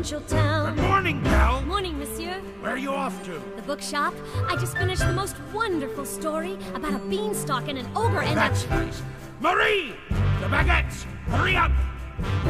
Town. Good morning, Belle. Morning, monsieur. Where are you off to? The bookshop. I just finished the most wonderful story about a beanstalk and an ogre and That's nice. Marie! The baguettes! Hurry up!